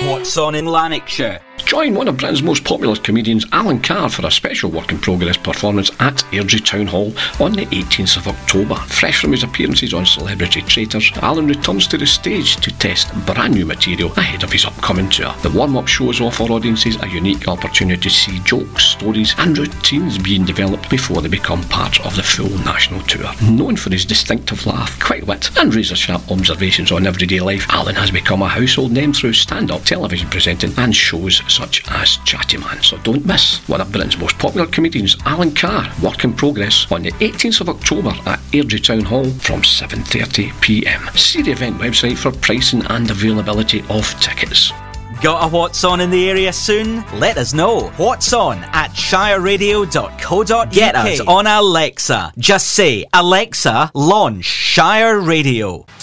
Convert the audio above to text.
What's on in Lanarkshire? Join one of Britain's most popular comedians, Alan Carr, for a special work in progress performance at Airdrie Town Hall on the 18th of October. Fresh from his appearances on Celebrity Traitors, Alan returns to the stage to test brand new material ahead of his upcoming tour. The warm-up shows offer audiences a unique opportunity to see jokes, stories and routines being developed before they become part of the full national tour. Known for his distinctive laugh, quick wit and razor-sharp observations on everyday life, Alan has become a household name through stand-up, television presenting and shows such as Chatty Man. So don't miss one of Britain's most popular comedians, Alan Carr, work in progress on the 18th of October at Airdrie Town Hall from 7:30pm. See the event website for pricing and availability of tickets. Got a What's On in the area soon? Let us know. What's On at shireradio.co.uk. Get us on Alexa. Just say, Alexa, launch Shire Radio.